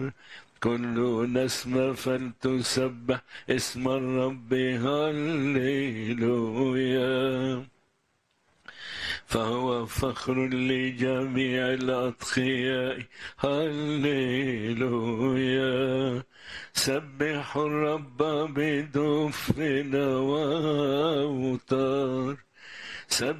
كل نسمة فلتسبح اسم الرب هللويا. فهو فخر لجميع الأتقياء هللويا. سبحوا الرب بدف وأوتار.